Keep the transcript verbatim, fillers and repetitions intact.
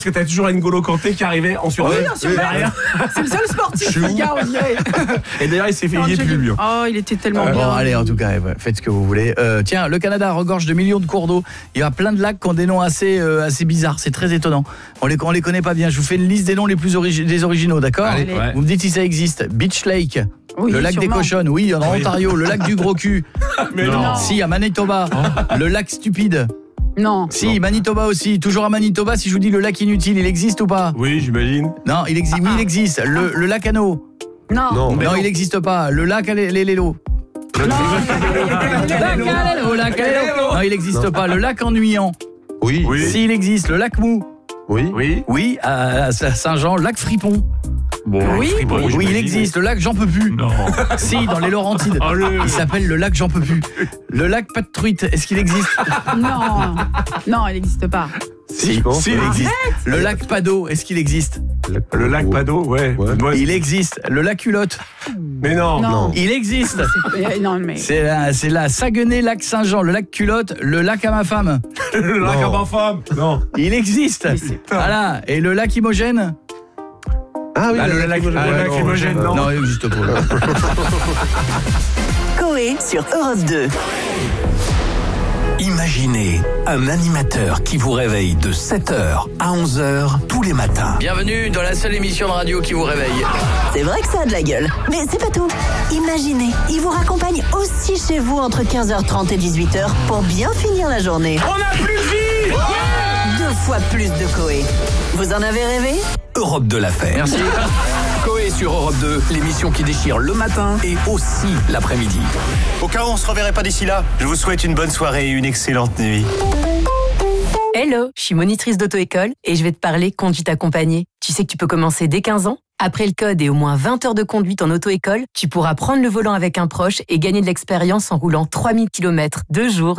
Parce que t'as toujours N'Golo Kanté qui arrivait en survêt. Oui, en survêt. C'est le seul sportif, le gars, on dirait. Et d'ailleurs, il s'est fait lier plus bien. Oh, il était tellement euh, bien. Bon, allez, en tout cas, ouais, faites ce que vous voulez. Euh, tiens, le Canada regorge de millions de cours d'eau. Il y a plein de lacs qui ont des noms assez, euh, assez bizarres. C'est très étonnant. On les, on les connaît pas bien. Je vous fais une liste des noms les plus origi- des originaux, d'accord ? Allez. Ouais. Vous me dites si ça existe. Beach Lake. Oui, le lac sûrement. des cochonnes, oui, en Oui. Ontario. Le lac du gros cul. Mais non. Si, à Manitoba. Le lac stupide. Non. Si, Manitoba aussi. Toujours à Manitoba, si je vous dis le lac inutile, il existe ou pas ? Oui, j'imagine. Non, il existe. Oui, il existe. Le, le lac Anneau. Non. Non. Non, il n'existe pas. Le lac Lélélo. Non. Lac Alélo, lac Alélo. Non, il n'existe pas. Le lac ennuyant. Oui. Oui. Si, il existe. Le lac Mou. Oui. Oui. Oui, à Saint-Jean. Lac Fripon. Bon, Oui. Fripon, Oui, il j'imagine. existe. Le lac J'en peux plus. Non. Si, dans les Laurentides. Oh, le- Il s'appelle le lac J'en peux plus. Le lac Pas de truite, est-ce qu'il existe ? Non. Non, il n'existe pas. Si, je pense. si, il existe. Le lac Pado, est-ce qu'il existe ? Le lac Pado, ouais. Ouais. Moi- Il existe. Le lac Culotte, Mais non. Non. il existe. Euh, Non, mais. C'est la, c'est la Saguenay, lac Saint-Jean, le lac Culotte, le lac à ma femme. Le lac à Non. ma femme. Non. Il existe. Voilà. Et le lac Imogène ? Ah oui, Ah, le lac lacrymogène. ah, le Ouais, lacrymogène, non. non. Non, il n'existe pas. Coé sur Europe deux. Imaginez un animateur qui vous réveille de sept heures à onze heures tous les matins. Bienvenue dans la seule émission de radio qui vous réveille. C'est vrai que ça a de la gueule. Mais c'est pas tout. Imaginez, il vous raccompagne aussi chez vous entre quinze heures trente et dix-huit heures pour bien finir la journée. On n'a plus de vie. Deux fois plus de Coé. Vous en avez rêvé ? Europe deux l'affaire. Merci. Coé sur Europe deux, l'émission qui déchire le matin et aussi l'après-midi. Au cas où on se reverrait pas d'ici là, je vous souhaite une bonne soirée et une excellente nuit. Hello, je suis monitrice d'auto-école et je vais te parler conduite accompagnée. Tu sais que tu peux commencer dès quinze ans ? Après le code et au moins vingt heures de conduite en auto-école, tu pourras prendre le volant avec un proche et gagner de l'expérience en roulant trois mille kilomètres, deux jours,